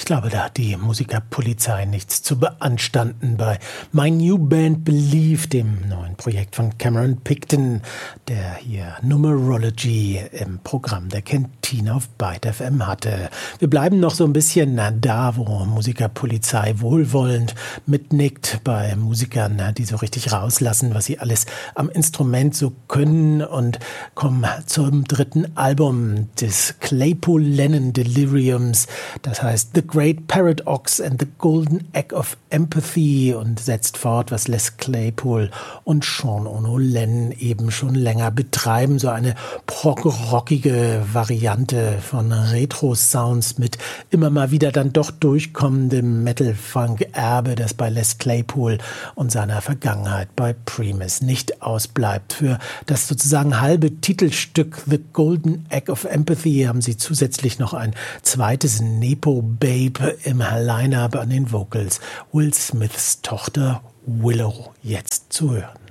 glaube, da hat die Musikerpolizei nichts zu beanstanden bei My New Band Believe, dem neuen Projekt von Cameron Picton, der hier Numerology im Programm der Kantine auf Byte FM hatte. Wir bleiben noch so ein bisschen da, wo Musikerpolizei wohlwollend mitnickt, bei Musikern, die so richtig rauslassen, was sie alles am Instrument so können, und kommen zum dritten Album des Claypool-Lennon Deliriums. Das heißt The Great Paradox and the Golden Egg of Empathy, und setzt fort, was Les Claypool und Sean Ono Lennon eben schon länger betreiben. So eine prog-rockige Variante von Retro-Sounds mit immer mal wieder dann doch durchkommendem Metal-Funk-Erbe, das bei Les Claypool und seiner Vergangenheit bei Primus nicht ausbleibt. Für das sozusagen halbe Titelstück The Golden Egg of Empathy haben sie zusätzlich noch ein zweites Nepo-Babe im Line-Up an den Vocals. Will Smiths Tochter Willow jetzt zu hören.